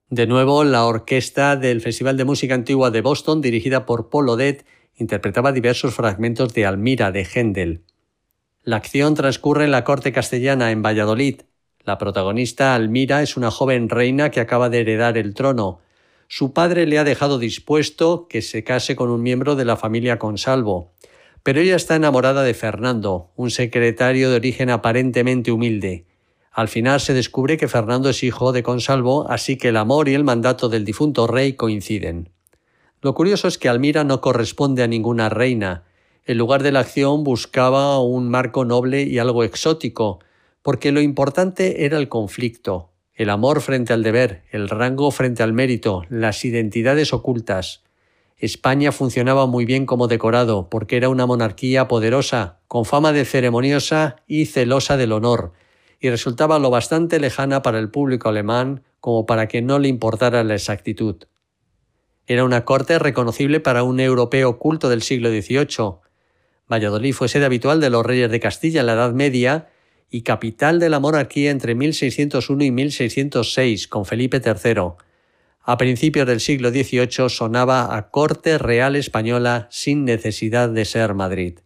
De nuevo, la orquesta del Festival de Música Antigua de Boston, dirigida por Paul Odette, interpretaba diversos fragmentos de Almira de Händel. La acción transcurre en la corte castellana en Valladolid. La protagonista, Almira, es una joven reina que acaba de heredar el trono. Su padre le ha dejado dispuesto que se case con un miembro de la familia Consalvo. Pero ella está enamorada de Fernando, un secretario de origen aparentemente humilde. Al final se descubre que Fernando es hijo de Consalvo, así que el amor y el mandato del difunto rey coinciden. Lo curioso es que Almira no corresponde a ninguna reina. El lugar de la acción buscaba un marco noble y algo exótico, porque lo importante era el conflicto, el amor frente al deber, el rango frente al mérito, las identidades ocultas. España funcionaba muy bien como decorado, porque era una monarquía poderosa, con fama de ceremoniosa y celosa del honor, y resultaba lo bastante lejana para el público alemán como para que no le importara la exactitud. Era una corte reconocible para un europeo culto del siglo XVIII. Valladolid fue sede habitual de los reyes de Castilla en la Edad Media y capital de la monarquía entre 1601 y 1606 con Felipe III. A principios del siglo XVIII sonaba a corte real española sin necesidad de ser Madrid.